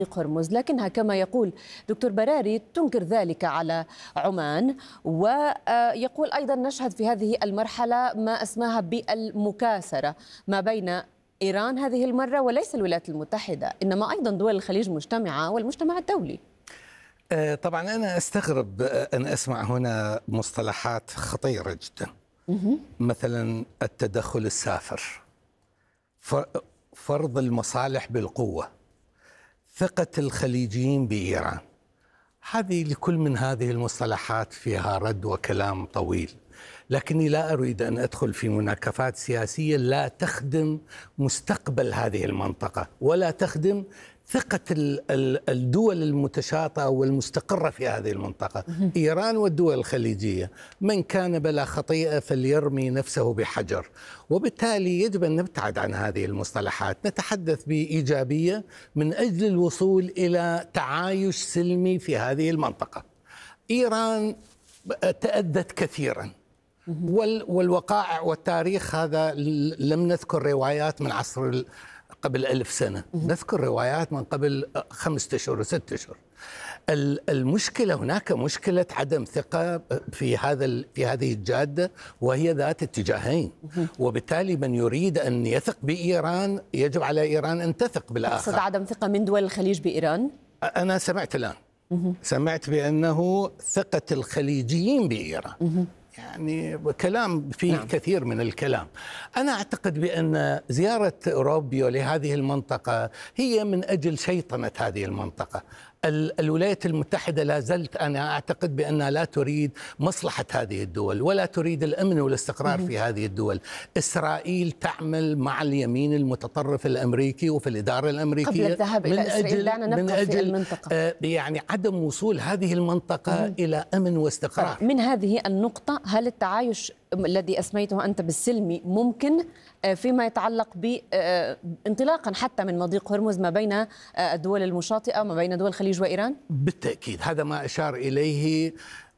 هرمز، لكنها كما يقول دكتور براري تنكر ذلك على عمان، ويقول أيضا نشهد في هذه المرحلة ما أسماها بالمكاسرة ما بين إيران هذه المرة وليس الولايات المتحدة، إنما أيضا دول الخليج مجتمعة والمجتمع الدولي. طبعا أنا أستغرب أن أسمع هنا مصطلحات خطيرة جدا، مثلا التدخل السافر، فرض المصالح بالقوة، ثقة الخليجيين بإيران. هذه لكل من هذه المصطلحات فيها رد وكلام طويل، لكني لا أريد أن أدخل في مناكفات سياسية لا تخدم مستقبل هذه المنطقة ولا تخدم ثقة الدول المتشاطئة والمستقرة في هذه المنطقة، إيران والدول الخليجية. من كان بلا خطيئة فليرمي نفسه بحجر، وبالتالي يجب أن نبتعد عن هذه المصطلحات، نتحدث بإيجابية من أجل الوصول إلى تعايش سلمي في هذه المنطقة. إيران تأذت كثيرا، والوقائع والتاريخ هذا لم نذكر روايات من عصر قبل 1000 سنة، نذكر روايات من قبل 5 أشهر و6 أشهر. المشكلة هناك مشكلة عدم ثقة في هذه الجادة، وهي ذات اتجاهين، وبالتالي من يريد أن يثق بإيران يجب على إيران أن تثق بالآخر. تقصد عدم ثقة من دول الخليج بإيران؟ أنا سمعت الآن سمعت بأنه ثقة الخليجيين بإيران، يعني كلام فيه نعم. كثير من الكلام. أنا أعتقد بأن زيارة روبيو لهذه المنطقة هي من أجل شيطنة هذه المنطقة. الولايات المتحدة لا زلت أنا أعتقد بأنها لا تريد مصلحة هذه الدول ولا تريد الأمن والاستقرار في هذه الدول. إسرائيل تعمل مع اليمين المتطرف الأمريكي وفي الإدارة الأمريكية قبل الذهاب إلى إسرائيل. دعنا نبقى في المنطقة، يعني عدم وصول هذه المنطقة إلى أمن واستقرار. من هذه النقطة، هل التعايش الذي أسميته أنت بالسلمي ممكن فيما يتعلق بانطلاقا حتى من مضيق هرمز ما بين الدول المشاطئة ما بين دول الخليج وإيران؟ بالتأكيد هذا ما أشار إليه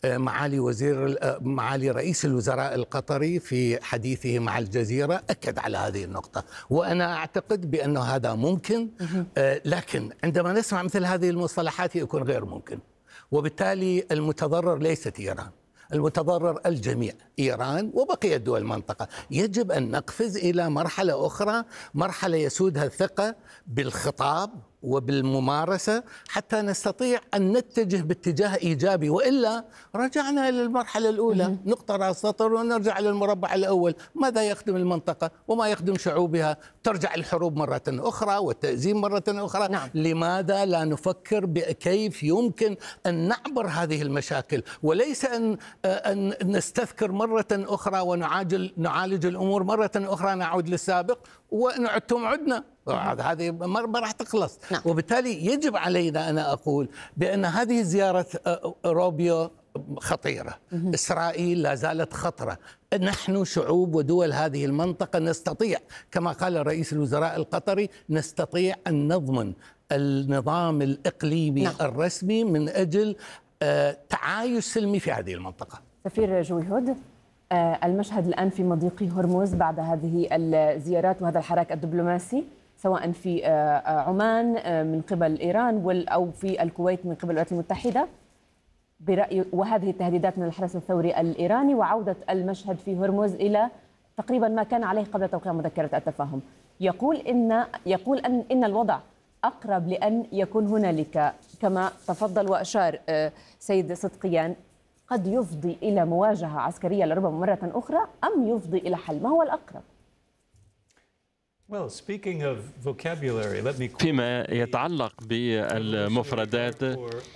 معالي رئيس الوزراء القطري في حديثه مع الجزيرة، أكد على هذه النقطة، وأنا أعتقد بأنه هذا ممكن، لكن عندما نسمع مثل هذه المصطلحات يكون غير ممكن، وبالتالي المتضرر ليست إيران، المتضرر الجميع، إيران وبقية دول المنطقة. يجب أن نقفز إلى مرحلة أخرى، مرحلة يسودها الثقة بالخطاب وبالممارسة حتى نستطيع أن نتجه باتجاه إيجابي، وإلا رجعنا إلى المرحلة الأولى، نقطة راس سطر ونرجع للمربع الأول. ماذا يخدم المنطقة وما يخدم شعوبها؟ ترجع الحروب مرة أخرى والتأزيم مرة أخرى. نعم. لماذا لا نفكر بكيف يمكن أن نعبر هذه المشاكل، وليس أن نستذكر مرة أخرى ونعالج الأمور مرة أخرى، نعود للسابق وإن عدتم عدنا، هذه ما راح تخلص. نعم. وبالتالي يجب علينا أنا أقول بأن هذه زيارة روبيو خطيرة، إسرائيل لا زالت خطرة. نحن شعوب ودول هذه المنطقة نستطيع، كما قال رئيس الوزراء القطري، نستطيع أن نضمن النظام الإقليمي نعم. الرسمي من أجل تعايش سلمي في هذه المنطقة. سفير جوي هود، المشهد الآن في مضيق هرمز بعد هذه الزيارات وهذا الحراك الدبلوماسي سواء في عمان من قبل إيران أو في الكويت من قبل الولايات المتحدة برأي، وهذه التهديدات من الحرس الثوري الإيراني وعودة المشهد في هرمز إلى تقريبا ما كان عليه قبل توقيع مذكرة التفاهم، يقول إن الوضع أقرب لأن يكون هنالك كما تفضل وأشار سيد صدقيان قد يفضي إلى مواجهة عسكرية لربما مرة أخرى أم يفضي إلى حل؟ ما هو الأقرب؟ فيما يتعلق بالمفردات،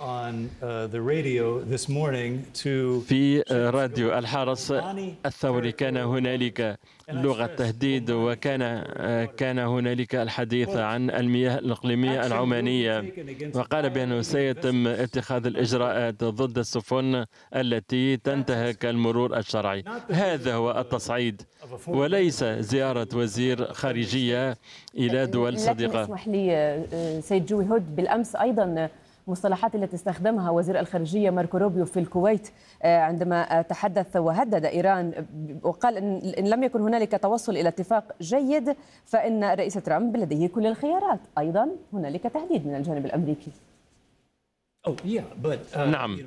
في راديو الحرس الثوري كان هنالك لغة تهديد، وكان هنالك الحديث عن المياه الإقليمية العمانية، وقال بأنه سيتم اتخاذ الإجراءات ضد السفن التي تنتهك المرور الشرعي. هذا هو التصعيد وليس زيارة وزير خارجية إلى دول صديقة. اسمح لي سيد جوي هود، بالأمس أيضا المصطلحات التي استخدمها وزير الخارجية ماركو روبيو في الكويت عندما تحدث وهدد إيران وقال إن لم يكن هنالك توصل إلى اتفاق جيد فإن الرئيس ترامب لديه كل الخيارات. أيضا هنالك تهديد من الجانب الأمريكي. نعم،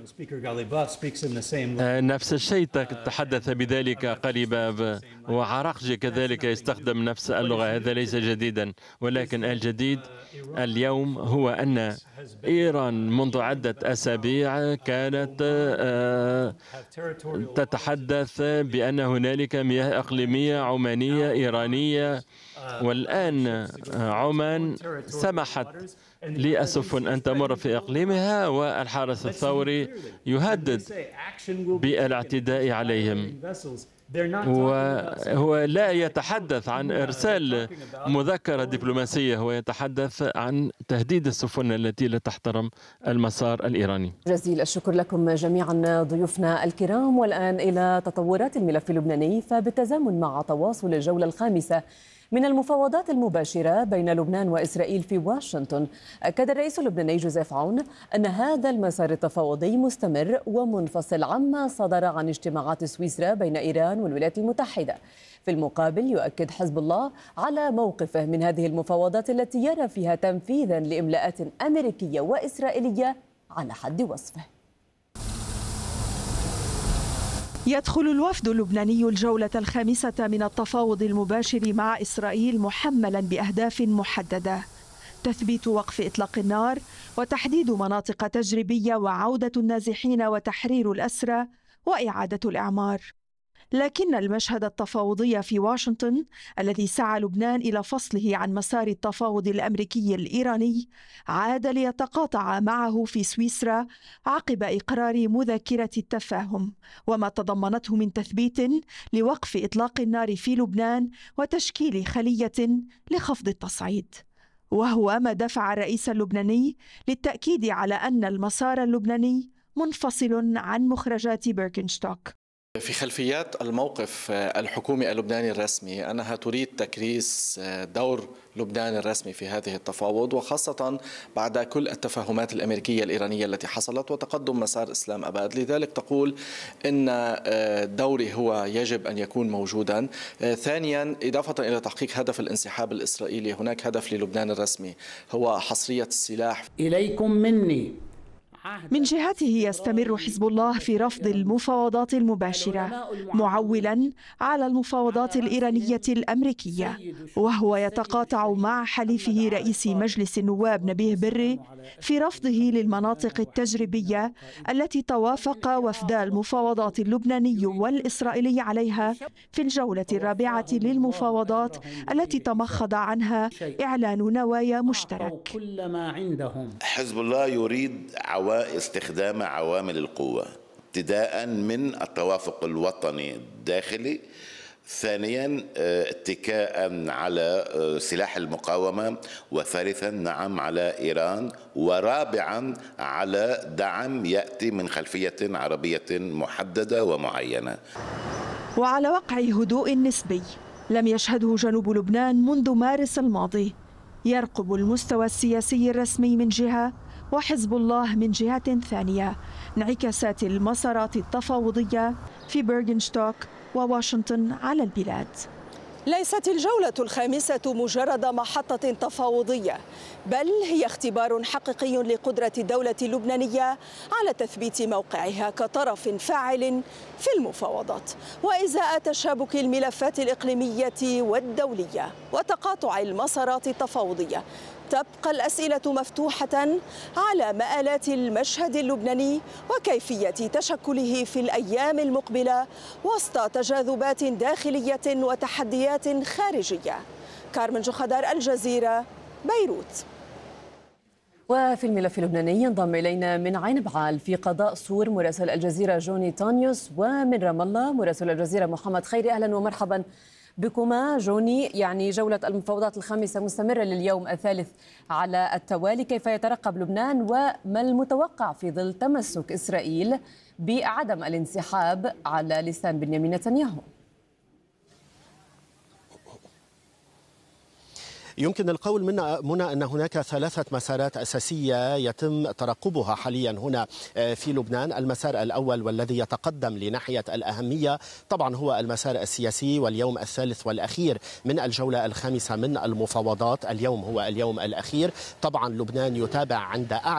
نفس الشيء تحدث بذلك قليباف، وعراقجي كذلك يستخدم نفس اللغة. هذا ليس جديدا، ولكن الجديد اليوم هو أن إيران منذ عدة أسابيع كانت تتحدث بأن هنالك مياه إقليمية عمانية إيرانية، والآن عمان سمحت للسفن أن تمر في إقليمها، والحرس الثوري يهدد بالاعتداء عليهم، وهو لا يتحدث عن إرسال مذكرة دبلوماسية، هو يتحدث عن تهديد السفن التي لا تحترم المسار الإيراني. جزيل الشكر لكم جميعا ضيوفنا الكرام. والآن إلى تطورات الملف اللبناني، فبالتزامن مع تواصل الجولة الخامسة من المفاوضات المباشرة بين لبنان وإسرائيل في واشنطن، أكد الرئيس اللبناني جوزيف عون أن هذا المسار التفاوضي مستمر ومنفصل عما صدر عن اجتماعات سويسرا بين إيران والولايات المتحدة. في المقابل يؤكد حزب الله على موقفه من هذه المفاوضات التي يرى فيها تنفيذا لإملاءات أمريكية وإسرائيلية على حد وصفه. يدخل الوفد اللبناني الجولة الخامسة من التفاوض المباشر مع إسرائيل محملا بأهداف محددة: تثبيت وقف إطلاق النار، وتحديد مناطق تجريبية، وعودة النازحين، وتحرير الأسرى، وإعادة الإعمار. لكن المشهد التفاوضي في واشنطن الذي سعى لبنان إلى فصله عن مسار التفاوض الأمريكي الإيراني عاد ليتقاطع معه في سويسرا عقب إقرار مذكرة التفاهم وما تضمنته من تثبيت لوقف إطلاق النار في لبنان وتشكيل خلية لخفض التصعيد، وهو ما دفع الرئيس اللبناني للتأكيد على أن المسار اللبناني منفصل عن مخرجات بيركنستوك. في خلفيات الموقف الحكومي اللبناني الرسمي أنها تريد تكريس دور لبنان الرسمي في هذه التفاوض، وخاصة بعد كل التفاهمات الأمريكية الإيرانية التي حصلت وتقدم مسار إسلام أباد. لذلك تقول إن دوري هو يجب أن يكون موجودا. ثانيا، إضافة إلى تحقيق هدف الانسحاب الإسرائيلي، هناك هدف للبنان الرسمي هو حصرية السلاح. إليكم مني. من جهته يستمر حزب الله في رفض المفاوضات المباشرة، معولا على المفاوضات الإيرانية الأمريكية، وهو يتقاطع مع حليفه رئيس مجلس النواب نبيه بري في رفضه للمناطق التجريبية التي توافق وفدا المفاوضات اللبناني والإسرائيلي عليها في الجولة الرابعة للمفاوضات التي تمخض عنها إعلان نوايا مشترك. حزب الله يريد استخدام عوامل القوة، ابتداء من التوافق الوطني الداخلي، ثانيا اتكاء على سلاح المقاومة، وثالثا نعم على إيران، ورابعا على دعم يأتي من خلفية عربية محددة ومعينة. وعلى وقع هدوء نسبي لم يشهده جنوب لبنان منذ مارس الماضي، يرقب المستوى السياسي الرسمي من جهة وحزب الله من جهة ثانية انعكاسات المسارات التفاوضية في بيرغنشتوك وواشنطن على البلاد. ليست الجولة الخامسة مجرد محطة تفاوضية، بل هي اختبار حقيقي لقدرة الدولة اللبنانية على تثبيت موقعها كطرف فاعل في المفاوضات، وإزاء تشابك الملفات الإقليمية والدولية وتقاطع المسارات التفاوضية. تبقى الأسئلة مفتوحة على مآلات المشهد اللبناني وكيفية تشكله في الأيام المقبلة وسط تجاذبات داخلية وتحديات خارجية. كارمن جخدار، الجزيرة، بيروت. وفي الملف اللبناني ينضم إلينا من عين بعال في قضاء سور مراسل الجزيرة جوني تانيوس، ومن رام الله مراسل الجزيرة محمد خيري. أهلا ومرحبا بكما جوني. يعني جولة المفاوضات الخامسة مستمرة لليوم الثالث على التوالي، كيف يترقب لبنان وما المتوقع في ظل تمسك إسرائيل بعدم الانسحاب على لسان بنيامين نتنياهو؟ يمكن القول منا أن هناك 3 مسارات أساسية يتم ترقبها حاليا هنا في لبنان. المسار الأول والذي يتقدم لناحية الأهمية طبعا هو المسار السياسي، واليوم الثالث والأخير من الجولة الخامسة من المفاوضات. اليوم هو اليوم الأخير. طبعا لبنان يتابع عند